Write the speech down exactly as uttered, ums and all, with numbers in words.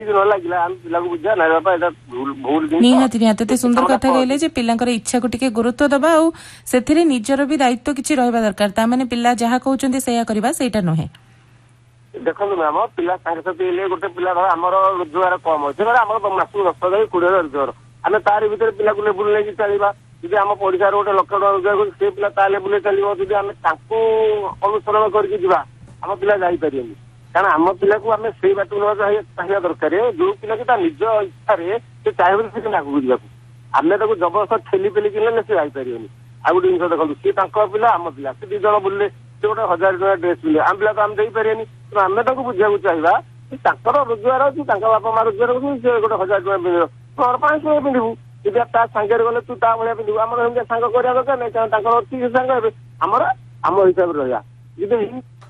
निहाती निहाती एते सुंदर कथा कहले जे पिलांकर इच्छा को टिके गुरुत्व दबा आ सेथिरे निजर भी दायित्व किछि रहबा दरकार ता माने पिला जहा कहउचंदी सेया करबा सेटा नहे। देखो मैम पिला साथी गोटे पिला आमर रोजगार कम अच्छे आम मास दस हजार कोड़े हजार रोजगार आम तार भर पिला को लेवुल नहीं चलवा जी आम पड़िशार गोटे लक्ष टका रोजगार से पिला ता लेवुल चलो जी आम अनुसरण करके आम पिला जापर कारण आम पिला को आम से बाट चाहिए दरकार जो पिला की निज इच्छा से चाहिए से आगू जावाक आम जबरदस्त ठेली पेली किने से जापर आ गोटे जिन देखो सी पिला आम पिला से दिज बुले से गोटे हजार टका ड्रेस पिले आम पिला तो आम देपारे आम बुझा चाहिए रोजगार अच्छी बापा माँ रोजगार कर गोटे हजार टका पिंध तोर पाँच टका पिंधु जी सागे गले तू ता भाया पिंधु आम सांग करा दरकार नहीं अच्छी सांग आमर आम हिसाब रहा